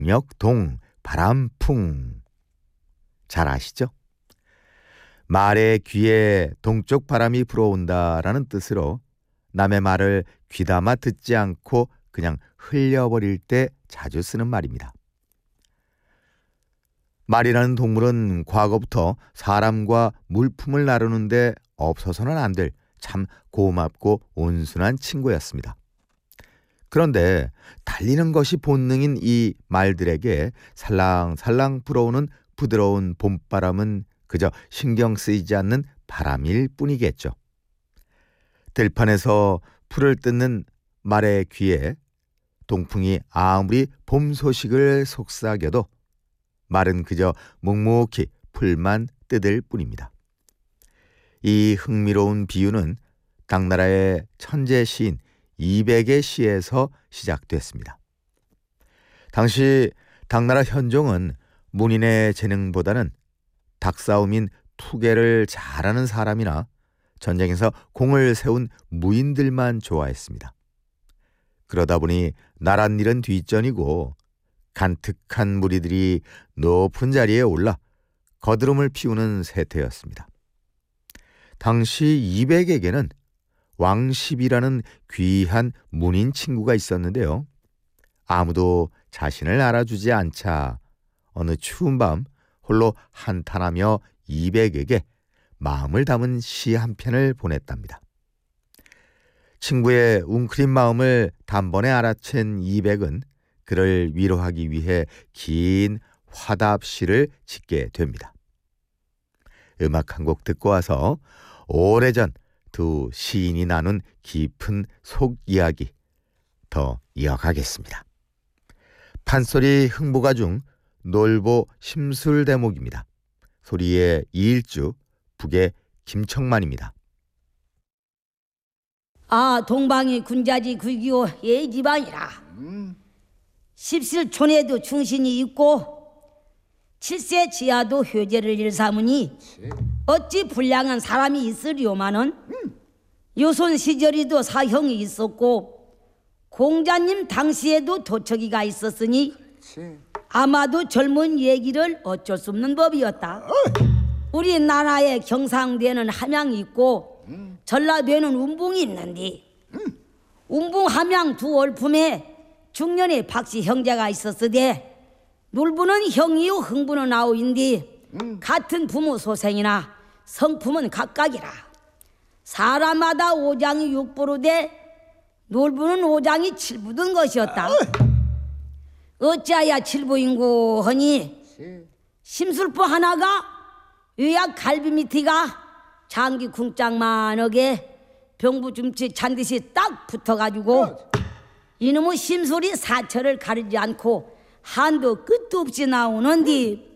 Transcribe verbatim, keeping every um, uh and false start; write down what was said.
동력동 바람풍. 잘 아시죠? 말의 귀에 동쪽 바람이 불어온다라는 뜻으로 남의 말을 귀담아 듣지 않고 그냥 흘려버릴 때 자주 쓰는 말입니다. 말이라는 동물은 과거부터 사람과 물품을 나누는데 없어서는 안 될 참 고맙고 온순한 친구였습니다. 그런데 달리는 것이 본능인 이 말들에게 살랑살랑 불어오는 부드러운 봄바람은 그저 신경 쓰이지 않는 바람일 뿐이겠죠. 들판에서 풀을 뜯는 말의 귀에 동풍이 아무리 봄 소식을 속삭여도 말은 그저 묵묵히 풀만 뜯을 뿐입니다. 이 흥미로운 비유는 당나라의 천재 시인 이백의 시에서 시작됐습니다. 당시 당나라 현종은 문인의 재능보다는 닭싸움인 투개를 잘하는 사람이나 전쟁에서 공을 세운 무인들만 좋아했습니다. 그러다 보니 나랏일은 뒷전이고 간특한 무리들이 높은 자리에 올라 거드름을 피우는 세태였습니다. 당시 이백에게는 왕십이라는 귀한 문인 친구가 있었는데요. 아무도 자신을 알아주지 않자 어느 추운 밤 홀로 한탄하며 이백에게 마음을 담은 시 한 편을 보냈답니다. 친구의 웅크린 마음을 단번에 알아챈 이백은 그를 위로하기 위해 긴 화답시를 짓게 됩니다. 음악 한 곡 듣고 와서 오래전 두 시인이 나눈 깊은 속 이야기 더 이어가겠습니다. 판소리 흥보가 중 놀보 심술 대목입니다. 소리의 이일주, 북의 김청만입니다. 아, 동방이 군자지 굴기호 예지방이라. 음. 십실촌에도 충신이 있고 칠세 지하도 효제를 일삼으니 어찌 불량한 사람이 있으리오마는 음. 요손 시절에도 사형이 있었고 공자님 당시에도 도척이가 있었으니 그치. 아마도 젊은 얘기를 어쩔 수 없는 법이었다. 어이. 우리나라에 경상되는 함양이 있고 음. 전라되는 운봉이 있는데 음. 운봉 함양 두 월품에 중년의 박씨 형제가 있었으되 놀부는 형이요 흥부는 아우인데 음. 같은 부모 소생이나 성품은 각각이라. 사람마다 오장이 육부로되 놀부는 오장이 칠부든 것이었다. 어이. 어찌하여 칠부인고 하니 시. 심술부 하나가 의약 갈비 밑이가 장기 궁짝만하게 병부줌치 잔듯이 딱 붙어가지고 어. 이놈의 심술이 사철을 가리지 않고 한도 끝도 없이 나오는디